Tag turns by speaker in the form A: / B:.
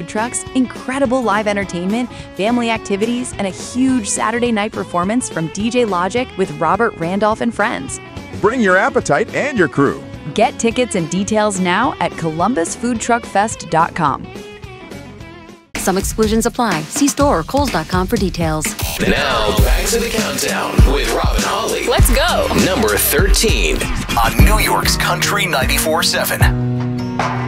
A: trucks, incredible live entertainment, family activities, and a huge Saturday night performance from DJ Logic with Robert Randolph and friends.
B: Bring your appetite and your crew.
A: Get tickets and details now at columbusfoodtruckfest.com.
C: Some exclusions apply. See store or Kohl's.com for details.
D: Now, back to the countdown with Rob and Holly.
E: Let's go.
D: Number 13.
F: On New York's Country 94.7.